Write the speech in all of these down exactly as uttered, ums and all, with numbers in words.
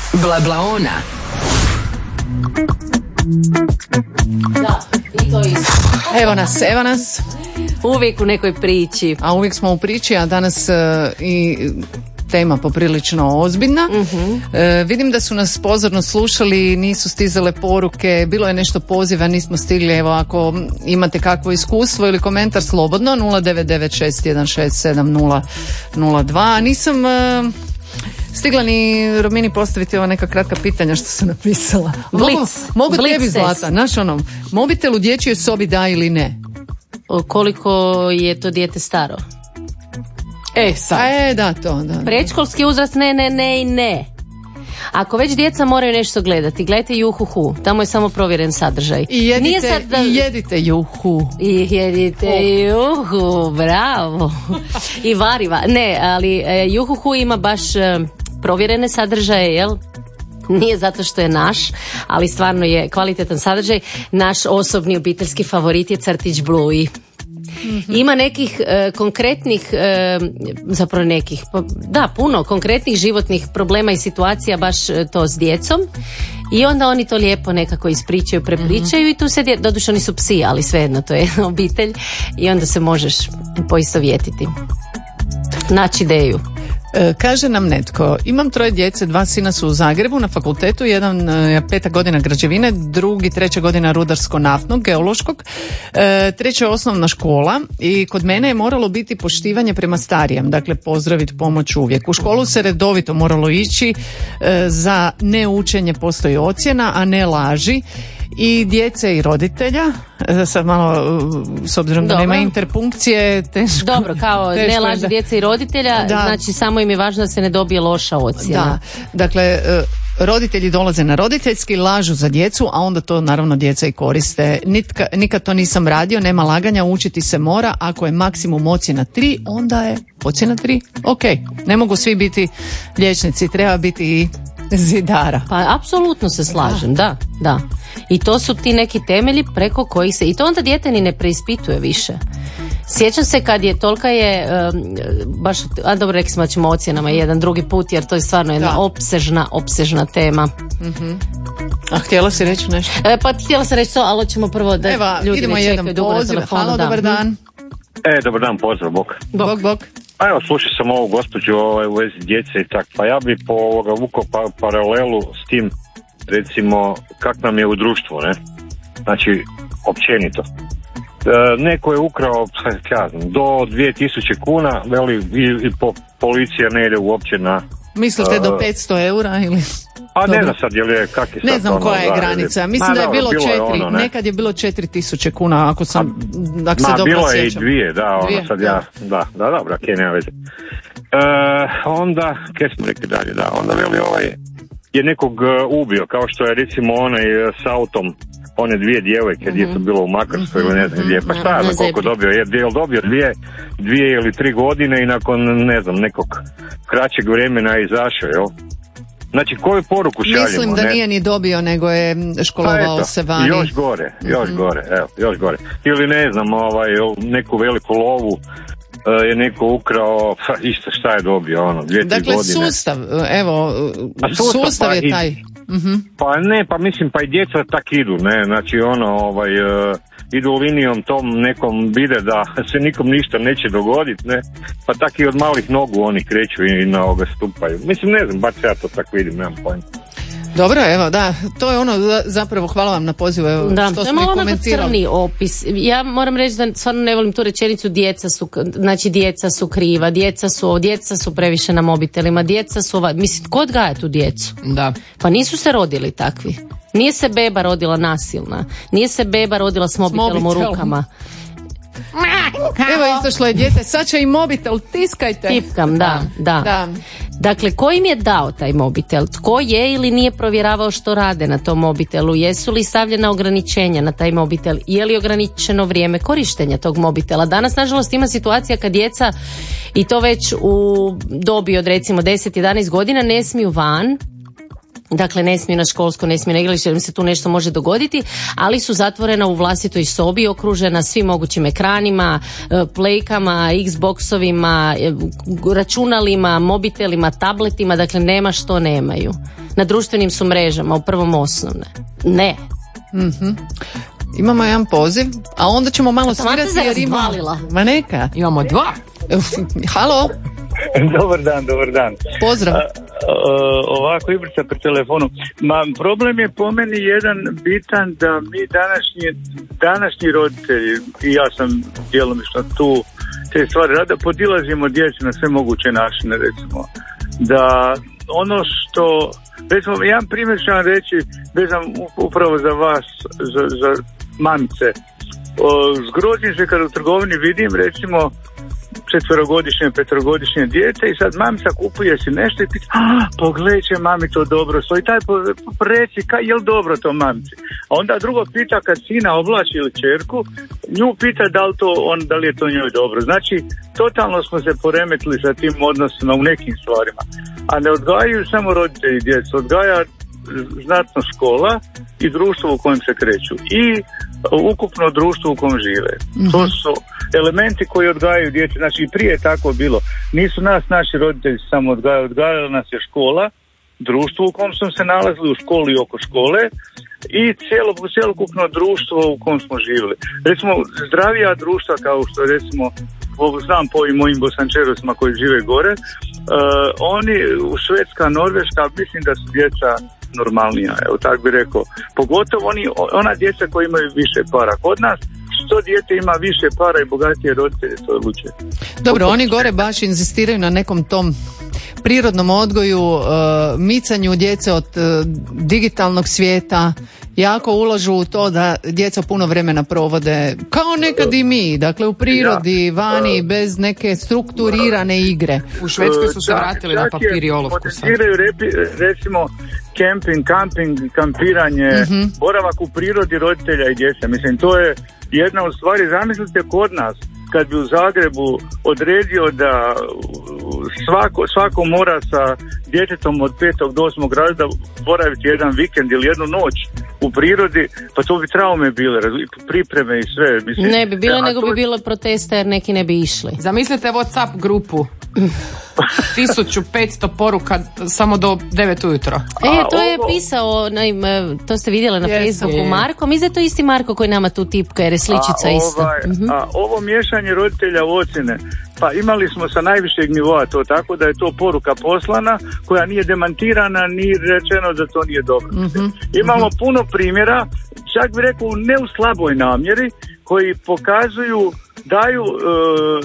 Blablaona. Da, i to isto. Evo nas, evo nas. Uvijek u nekoj priči. A uvijek smo u priči, a danas uh, i tema poprilično ozbiljna. Uh-huh. E, vidim da su nas pozorno slušali, nisu stizale poruke, bilo je nešto poziva, nismo stigli. Evo, ako imate kakvo iskustvo ili komentar, slobodno, nula devet devet šest jedan šest sedam nula nula dva. Nisam e, stigla ni Romini postaviti ova neka kratka pitanja što sam napisala. Blic. Mogu, mogu Blic tebi, Zlata, znaš ono, mobitel u dječjoj sobi da ili ne? Koliko je to dijete staro? E, sad. E, da, to, da. Predškolski uzrast, ne, ne, ne i ne. Ako već djeca moraju nešto gledati, gledajte Juhuhu, tamo je samo provjeren sadržaj. I jedite, sad da... i jedite Juhu. I jedite oh. Juhu, bravo. I variva. Ne, ali e, Juhuhu ima baš e, provjerene sadržaje, jel? Nije zato što je naš, ali stvarno je kvalitetan sadržaj. Naš osobni obiteljski favorit je Crtić Bluey. Mm-hmm. Ima nekih e, konkretnih, e, zapravo nekih, da, puno konkretnih životnih problema i situacija baš e, to s djecom i onda oni to lijepo nekako ispričaju, prepričaju mm-hmm. i tu se, dje, doduše oni su psi, ali svejedno to je obitelj i onda se možeš poistovjetiti. Naći ideju. E, kaže nam netko, imam troje djece, dva sina su u Zagrebu na fakultetu, jedan je peta godina građevine, drugi treća godina rudarsko-naftnog, geološkog, e, treća je osnovna škola i kod mene je moralo biti poštivanje prema starijem, dakle pozdraviti, pomoć uvijek. U školu se redovito moralo ići, e, za neučenje postoji ocjena, a ne laži. I djece i roditelja, sad malo s obzirom da Dobro. nema interpunkcije, teško. Dobro, kao teško ne laži da... djece i roditelja, da. Znači samo im je važno da se ne dobije loša ocjena. Da, dakle, roditelji dolaze na roditeljski, lažu za djecu, a onda to naravno djeca i koriste. Nitka, nikad to nisam radio, nema laganja, učiti se mora, ako je maksimum ocjena tri, onda je ocjena tri, ok. Ne mogu svi biti liječnici, treba biti i zidara. Pa apsolutno se slažem, da, da. I to su ti neki temelji preko kojih se, i to onda dijete ni ne preispituje više. Sjećam se kad je, tolika je, um, baš, a dobro, rekli smo da ćemo ocjenama jedan drugi put, jer to je stvarno jedna da. opsežna, opsežna tema. Mm-hmm. A htjela si reći nešto? E, pa htjela sam reći to, ali ćemo prvo da Eva, ljudi idemo ne čekaju dugo na telefonu. Halo, dobar dan. E, dobar dan, pozdrav, bok. Bok, bok. Pa evo, slušao sam ovu gospođu ovaj, u vezi djece i tak, pa ja bi po ovoga vukao pa, paralelu s tim, recimo, kak nam je u društvu, ne? Znači, općenito. E, neko je ukrao, ja znam, do dvije tisuće kuna, veli, i, i po, policija ne ide uopće na... Mislite uh, do petsto eura ili... A ne znam sad, je li je, kak je sad... Ne znam ono, koja je granica. Mislim Ma, da je bilo, bilo četiri, je ono, nekad je bilo četiri tisuće kuna, ako sam, ako se Ma, dobro bilo sjećam. je i dvije, da, ono dvije, sad da. ja, da, da, dobro, ok, nema veze. E, onda, kaj smo rekli dalje, da, onda veli ovaj, je nekog uh, ubio, kao što je recimo onaj uh, s autom, one dvije djevojke, mm-hmm. gdje su bilo u Makarskoj mm-hmm. ili ne znam gdje, pa šta je koliko dobio, je, je dobio dvije, dvije ili tri godine i nakon, ne znam, nekog kraćeg vremena izašao, jel? Znači, koju poruku šaljemo? Mislim da ne? nije ni dobio, nego je školovao eto, se vani. Još gore, još mm-hmm. gore, evo, još gore. Ili ne znam, ovaj, neku veliku lovu uh, je neko ukrao, pa isto šta je dobio, ono, dvije, dakle, tri godine. Dakle, sustav, evo, sustav, sustav pa je i, taj. Mm-hmm. Pa ne, pa mislim, pa i djeca tak idu, ne, znači ono, ovaj, uh, idu linijom tom nekom, vide da se nikom ništa neće dogoditi, ne, pa tak i od malih nogu oni kreću i na ovoga stupaju. Mislim, ne znam, baš ja to tako vidim, nemam pojma. Dobro, evo, da, to je ono, zapravo, hvala vam na pozivu, evo, da. što smo i komentirali. Crni opis. Ja moram reći da stvarno ne volim tu rečenicu, djeca su, znači djeca su kriva, djeca su, djeca su previše na mobitelima, djeca su, ova, mislim, ko odgaja tu djecu? Da. Pa nisu se rodili takvi. Nije se beba rodila nasilna, nije se beba rodila s mobitelom, s mobitelom. u rukama. Evo, izašlo je dijete, sad će i mobitel, tiskajte. Tipkam, da, da. da. Dakle, ko im je dao taj mobitel? Tko je ili nije provjeravao što rade na tom mobitelu? Jesu li stavljena ograničenja na taj mobitel? Je li ograničeno vrijeme korištenja tog mobitela? Danas, nažalost, ima situacija kad djeca, i to već u dobi od recimo deset jedanaest godina, ne smiju van. Dakle, ne smiju na školsko, ne smiju na igralište, jer im se tu nešto može dogoditi, ali su zatvorena u vlastitoj sobi, okružena svim mogućim ekranima, plejkama, Xboxovima, računalima, mobitelima, tabletima, dakle nema što nemaju. Na društvenim su mrežama, u prvom osnovne. Ne. Mhm. Imamo jedan poziv, a onda ćemo malo svirati jer ima... Ma neka. Imamo dva. Halo. Dobar dan, dobar dan. Pozdrav. A, a, ovako, Ibrica pri telefonu. Ma, problem je po meni jedan bitan da mi današnji, današnji roditelji, i ja sam djelomično tu, te stvari rada, podilazimo djeci na sve moguće načine, recimo. Da ono što, recimo, jedan primjer ću vam reći, vezam upravo za vas, za, za mamice. O, zgrozim se kad u trgovini vidim, recimo, četverogodišnje, petrogodišnje dijete i sad mamica kupuje si nešto i pita, pogledaj će mami to dobro stoji, taj reci, kaj, je li dobro to mamici? A onda drugo pita kad sina oblači ili čerku, nju pita da li, to on, da li je to njoj dobro. Znači, totalno smo se poremetili sa tim odnosima u nekim stvarima. A ne odgajaju samo roditelji djecu, odgaja znatno škola i društvo u kojem se kreću i ukupno društvo u kojem žive. Mm-hmm. To su elementi koji odgajaju djecu. Znači i prije je tako bilo. Nisu nas naši roditelji samo odgajali, odgajala nas je škola, društvo u kojem smo se nalazili, u školi i oko škole i cijelo, cijelokupno društvo u kojem smo živjeli. Recimo zdravija društva kao što recimo znam po ovim mojim bosančerosima koji žive gore, uh, oni u Švedska, Norveška, mislim da su djeca normalnija, evo tako bi rekao. Pogotovo oni, ona djeca koji imaju više para. Kod nas, što dijete ima više para i bogatije roditelje, to je luče. Dobro, oni gore baš inzistiraju na nekom tom prirodnom odgoju, uh, micanju djece od uh, digitalnog svijeta, jako ulažu u to da djeca puno vremena provode, kao nekad i mi, dakle u prirodi, vani, bez neke strukturirane igre. U Švedskoj su se vratili na papir i olovku. Potenciraju recimo kemping, kamping, kampiranje, mm-hmm. boravak u prirodi roditelja i djece. Mislim, to je jedna od stvari, zamislite kod nas, kad bi u Zagrebu odredio da svako, svako mora sa djetetom od petog do osmog razreda boraviti jedan vikend ili jednu noć u prirodi, pa to bi traume bile, pripreme i sve. Mislim, ne bi bilo, ja, nego to... bi bilo protesta jer neki ne bi išli. Zamislite WhatsApp grupu. tisuću petsto poruka samo do devet ujutro. E, to je pisao, to ste vidjeli na yes, Facebooku, Marko. Mislim da je to isti Marko koji nama tu tipka, jer je sličica a, isto. Ovaj, uh-huh. A ovo miješanje roditelja u ocjene, pa imali smo sa najvišeg nivoa to tako da je to poruka poslana koja nije demantirana, ni rečeno da to nije dobro. Uh-huh. Imamo uh-huh. puno primjera, čak bi rekao ne u slaboj namjeri, koji pokazuju, daju uh, uh,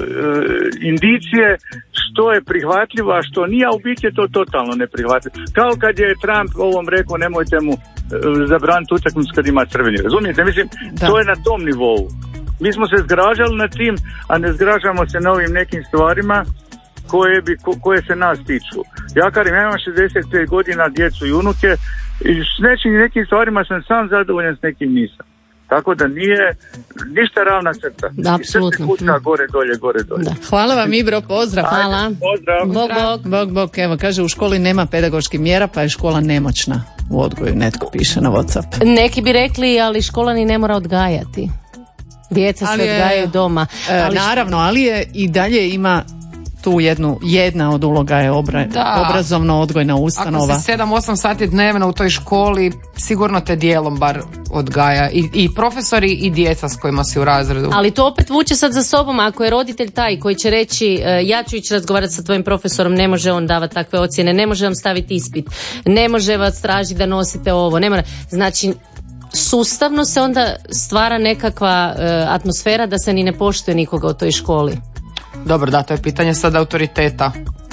indicije što je prihvatljivo, a što nije, a u biti je to totalno neprihvatljivo. Kao kad je Trump ovom rekao nemojte mu uh, zabraniti utakmicu kad ima crveni. Razumijete? Mislim, da. To je na tom nivou. Mi smo se zgražali nad tim, a ne zgražamo se na ovim nekim stvarima koje, bi, ko, koje se nas tiču. Ja kad imam šezdeset pet godina, djecu i unuke, i s nekim, nekim stvarima sam sam zadovoljan, s nekim nisam. Tako da nije ništa ravna crta. Da, apsolutno. Kuća, gore, dolje, gore, dolje. Da. Hvala vam, Ibro, pozdrav. Hvala. Ajde, pozdrav. Bog, bog. Bog, bog. Evo, kaže, u školi nema pedagoških mjera, pa je škola nemoćna u odgoju. Netko piše na WhatsApp. Neki bi rekli, ali škola ni ne mora odgajati. Djeca se odgajaju doma. Ali naravno, ali je i dalje ima tu jednu, jedna od uloga je obra, obrazovno odgojna ustanova. Ako si sedam osam sati dnevno u toj školi, sigurno te dijelom bar odgaja. I, i profesori i djeca s kojima si u razredu. Ali to opet vuče sad za sobom, ako je roditelj taj koji će reći ja ću ići razgovarati sa tvojim profesorom, ne može on davati takve ocjene, ne može vam staviti ispit, ne može vas tražiti da nosite ovo, ne mora. Znači, sustavno se onda stvara nekakva uh, atmosfera da se ni ne poštuje nikoga u toj školi. Dobro, da, to je pitanje sad autoriteta.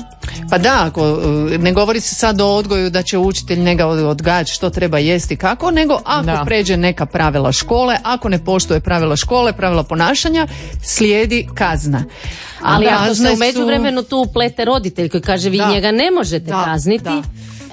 Pa da, ako, ne govori se sad o odgoju da će učitelj njega odgajati što treba jesti kako, nego ako da. pređe neka pravila škole, ako ne poštuje pravila škole, pravila ponašanja, slijedi kazna. A ali ako se u međuvremenu tu uplete roditelj koji kaže vi da. njega ne možete da. kazniti, da.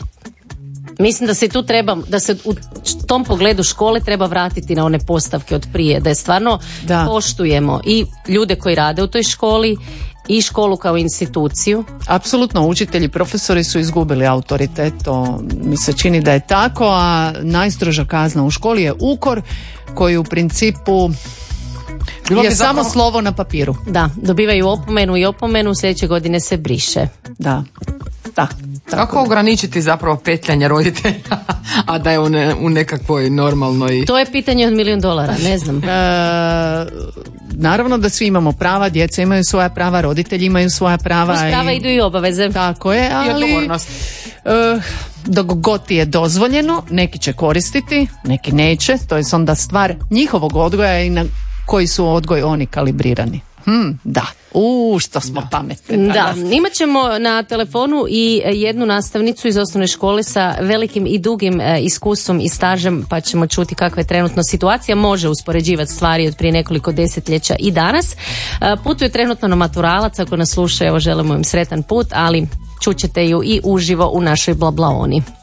mislim da se tu treba, da se u tom pogledu škole treba vratiti na one postavke od prije, da je stvarno da. poštujemo i ljude koji rade u toj školi i školu kao instituciju. Apsolutno, učitelji i profesori su izgubili autoritet, to mi se čini da je tako, a najstroža kazna u školi je ukor koji u principu Bilo je zapravo... samo slovo na papiru. Da, dobivaju opomenu i opomenu, sljedeće godine se briše. Da, da. Kako ograničiti zapravo petljanje roditelja, a da je u, ne, u nekakvoj normalnoj... To je pitanje od milijun dolara, ne znam. E, naravno da svi imamo prava, djeca imaju svoja prava, roditelji imaju svoja prava. Uz prava i, idu i obaveze. Tako je, ali... I odgovornost. E, dok god ti je dozvoljeno, neki će koristiti, neki neće, to je onda stvar njihovog odgoja i na koji su odgoj oni kalibrirani. Hmm, da. U, što smo pametne. Da, imat ćemo na telefonu i jednu nastavnicu iz osnovne škole sa velikim i dugim iskustvom i stažem, pa ćemo čuti kakva je trenutno situacija. Može uspoređivati stvari od prije nekoliko desetljeća i danas. Putuje trenutno na maturalac, ako nas sluša, evo želimo im sretan put, ali čućete ju i uživo u našoj Blablaoni.